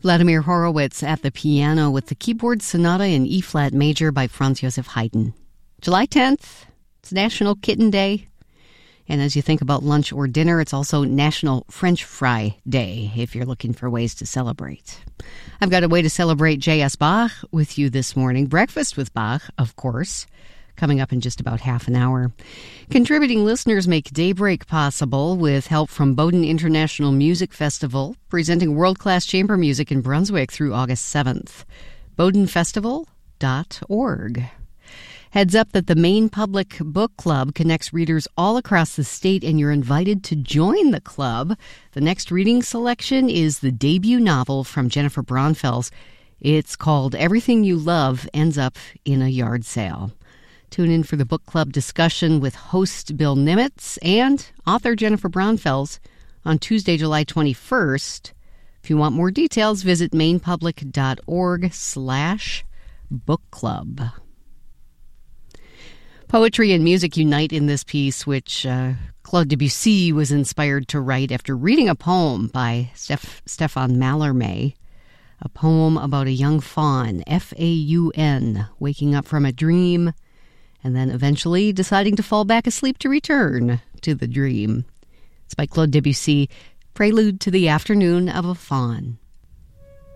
Vladimir Horowitz at the piano with the keyboard sonata in E-flat major by Franz Joseph Haydn. July 10th, it's National Kitten Day. And as you think about lunch or dinner, it's also National French Fry Day, if you're looking for ways to celebrate. I've got a way to celebrate J.S. Bach with you this morning. Breakfast with Bach, of course, coming up in just about half an hour. Contributing listeners make Daybreak possible with help from Bowdoin International Music Festival, presenting world-class chamber music in Brunswick through August 7th. BowdoinFestival.org. Heads up that the Maine Public Book Club connects readers all across the state, and you're invited to join the club. The next reading selection is the debut novel from Jennifer Braunfels. It's called Everything You Love Ends Up in a Yard Sale. Tune in for the book club discussion with host Bill Nimitz and author Jennifer Braunfels on Tuesday, July 21st. If you want more details, visit mainepublic.org/book club. Poetry and music unite in this piece, which Claude Debussy was inspired to write after reading a poem by Stefan Mallarmé, a poem about a young faun, F-A-U-N, waking up from a dream and then eventually deciding to fall back asleep to return to the dream. It's by Claude Debussy, Prelude to the Afternoon of a Faun.